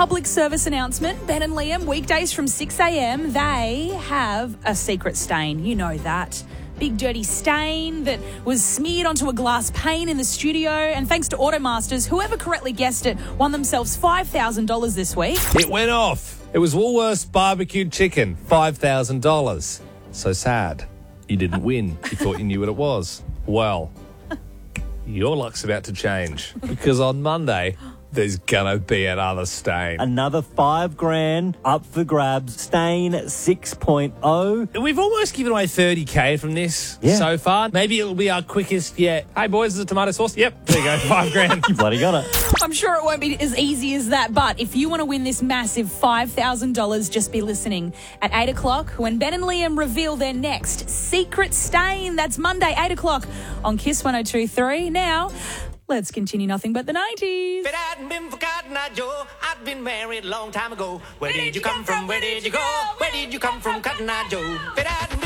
public service announcement. Ben and Liam, weekdays from 6 a.m, they have a secret stain. You know that. Big dirty stain that was smeared onto a glass pane in the studio. And thanks to Automasters, whoever correctly guessed it won themselves $5,000 this week. It went off. It was Woolworths barbecued chicken, $5,000. So sad. You didn't win. You thought you knew what it was. Well, your luck's about to change because on Monday, there's gonna be another stain. Another $5,000 up for grabs. Stain 6.0. We've almost given away $30,000 from this so far. Maybe it'll be our quickest yet. Hey, boys, is it tomato sauce? Yep, there you go, $5,000. You bloody got it. I'm sure it won't be as easy as that, but if you want to win this massive $5,000, just be listening at 8 o'clock when Ben and Liam reveal their next secret stain. That's Monday, 8 o'clock on Kiss 102.3. Now, let's continue nothing but the 90s. If it hadn't been for Cotton Eye Joe, I'd been married a long time ago. Where did you come from? Where did you go? Where did you come from, Cotton Eye Joe? If it hadn't